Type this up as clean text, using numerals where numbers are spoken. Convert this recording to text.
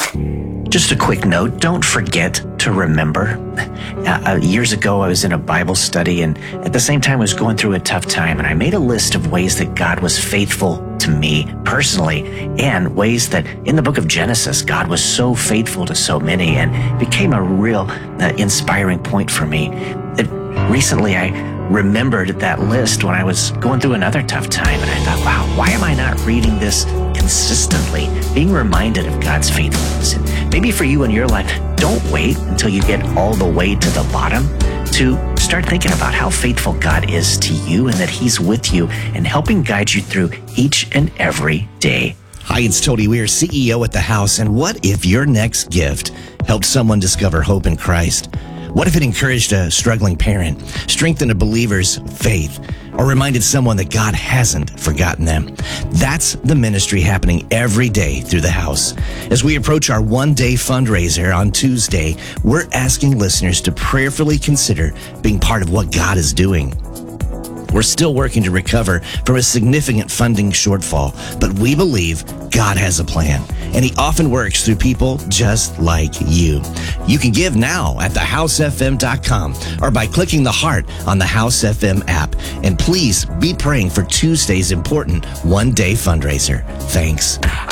Just a quick note, don't forget to remember. Years ago, I was in a Bible study, and at the same time, I was going through a tough time, and I made a list of ways that God was faithful to me personally, and ways that in the book of Genesis, God was so faithful to so many, and it became a real inspiring point for me. Recently, I remembered that list when I was going through another tough time, and I thought, wow, why am I not reading this consistently, being reminded of God's faithfulness? And maybe for you in your life, don't wait until you get all the way to the bottom to start thinking about how faithful God is to you and that He's with you and helping guide you through each and every day. Hi, it's Tony Weir, CEO at The House. And what if your next gift helped someone discover hope in Christ? What if it encouraged a struggling parent, strengthened a believer's faith, or reminded someone that God hasn't forgotten them? That's the ministry happening every day through The House. As we approach our one-day fundraiser on Tuesday, we're asking listeners to prayerfully consider being part of what God is doing. We're still working to recover from a significant funding shortfall, but we believe God has a plan, and He often works through people just like you. You can give now at thehousefm.com or by clicking the heart on the House FM app. And please be praying for Tuesday's important one-day fundraiser. Thanks.